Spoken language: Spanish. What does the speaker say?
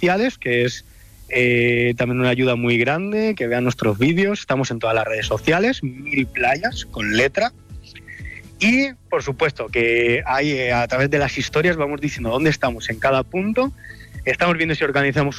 sociales, que es también una ayuda muy grande, que vean nuestros vídeos. Estamos en todas las redes sociales, 1000 playas con letra. Y, por supuesto, que ahí a través de las historias vamos diciendo dónde estamos en cada punto. Estamos viendo si organizamos